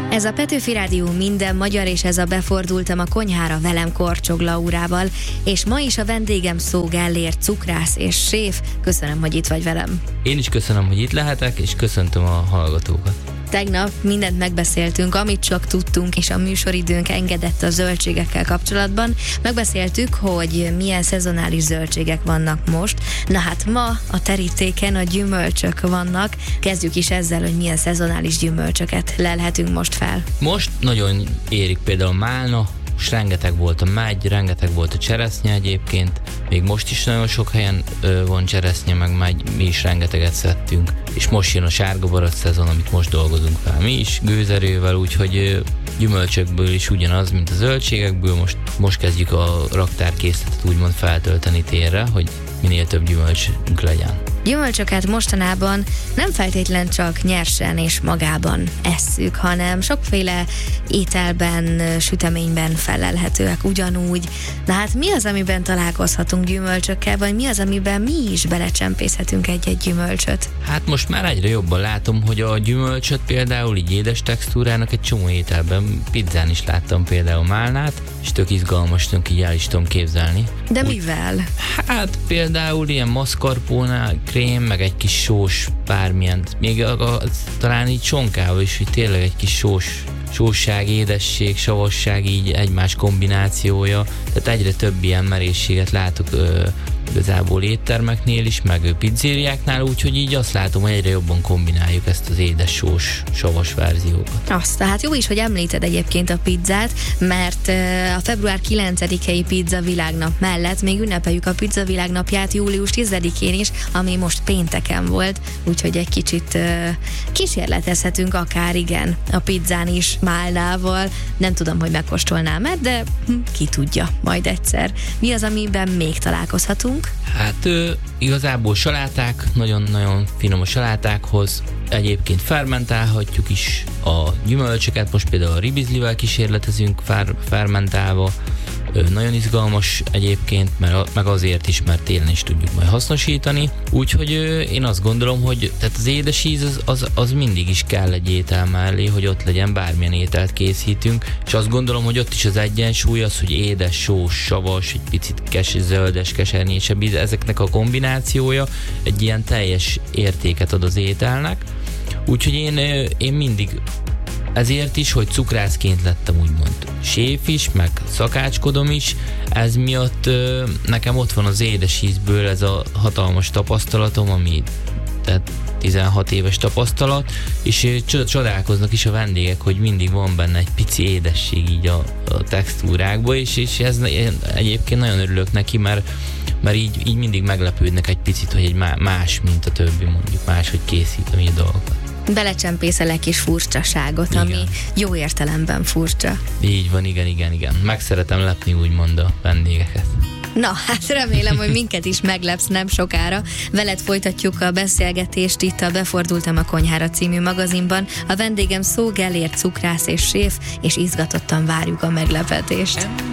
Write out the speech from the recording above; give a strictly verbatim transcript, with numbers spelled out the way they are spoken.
Ez a Petőfi Rádió minden magyar, és ez a Befordultam a konyhára velem Korcsog Laurával, és ma is a vendégem Szó Gellért, cukrász és séf. Köszönöm, hogy itt vagy velem. Én is köszönöm, hogy itt lehetek, és köszöntöm a hallgatókat. Tegnap mindent megbeszéltünk, amit csak tudtunk, és a műsoridőnk engedett a zöldségekkel kapcsolatban. Megbeszéltük, hogy milyen szezonális zöldségek vannak most. Na hát ma a terítéken a gyümölcsök vannak. Kezdjük is ezzel, hogy milyen szezonális gyümölcsöket lelhetünk most fel. Most nagyon érik például málna, most rengeteg volt a mágy, rengeteg volt a cseresznye egyébként. Még most is nagyon sok helyen ö, van cseresznye, meg mágy, mi is rengeteget szedtünk. És most jön a sárga barack szezon, amit most dolgozunk fel mi is gőzerővel, úgyhogy ö, gyümölcsökből is ugyanaz, mint a zöldségekből. Most, most kezdjük a raktárkészletet úgymond feltölteni térre, hogy minél több gyümölcsünk legyen. Gyümölcsöket mostanában nem feltétlen csak nyersen és magában esszük, hanem sokféle ételben, süteményben felelhetőek ugyanúgy. De hát mi az, amiben találkozhatunk gyümölcsökkel, vagy mi az, amiben mi is belecsempészhetünk egy-egy gyümölcsöt? Hát most már egyre jobban látom, hogy a gyümölcsöt például így édes textúrának egy csomó ételben, pizzán is láttam például málnát, és tök izgalmasnak így el is tudom képzelni. De Úgy, mivel? Hát például ilyen mascarpone, krém, meg egy kis sós bármilyen, még a, a, talán így csonkával is, hogy tényleg egy kis sós, sósság, édesség, savasság így egymás kombinációja, tehát egyre több ilyen merészséget látok ö, igazából éttermeknél is, meg pizzériáknál, úgyhogy így azt látom, hogy egyre jobban kombináljuk ezt az édes, sós, savas verziókat. Azt, tehát jó is, hogy említed egyébként a pizzát, mert a február kilencedikei pizza világnap mellett még ünnepeljük a pizza világnapját július tizedikén is, ami most pénteken volt, úgyhogy egy kicsit kísérletezhetünk akár, igen, a pizzán is málnával. Nem tudom, hogy megkóstolnám-e, de ki tudja, majd egyszer. Mi az, amiben még találkozhatunk? Hát ö, igazából saláták, nagyon-nagyon finom a salátákhoz. Egyébként fermentálhatjuk is a gyümölcsöket, most például a ribizlivel kísérletezünk fer, fermentálva. Ö, nagyon izgalmas egyébként, mert, meg azért is, mert télen is tudjuk majd hasznosítani. Úgyhogy ö, én azt gondolom, hogy tehát az édes íz az, az, az mindig is kell egy étel mellé, hogy ott legyen, bármilyen ételt készítünk, és azt gondolom, hogy ott is az egyensúly az, hogy édes, sós, savas, egy picit kes, zöldes, kesernyésebb íz, ezeknek a kombinációja egy ilyen teljes értéket ad az ételnek. Úgyhogy én, én mindig ezért is, hogy cukrászként lettem úgymond séf is, meg szakácskodom is, ez miatt ö, nekem ott van az édes ízből ez a hatalmas tapasztalatom, ami tehát tizenhat éves tapasztalat, és csodálkoznak is a vendégek, hogy mindig van benne egy pici édesség így a, a textúrákban, és, és ez egyébként nagyon örülök neki, mert, mert így, így mindig meglepődnek egy picit, hogy egy más, mint a többi, mondjuk máshogy készítem így a dolgokat. Belecsempészel egy kis furcsaságot, igen, ami jó értelemben furcsa. Így van, igen, igen, igen. Meg szeretem lepni úgymond a vendégeket. Na, hát remélem, hogy minket is meglepsz nem sokára. Veled folytatjuk a beszélgetést itt a Befordultam a konyhára című magazinban. A vendégem Szó Gellért, cukrász és séf, és izgatottan várjuk a meglepetést.